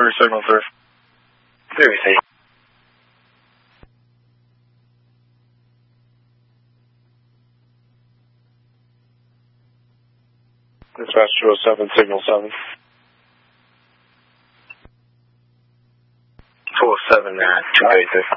3 signal 3. 3, say. Dispatch 207, signal 7. 207, 233.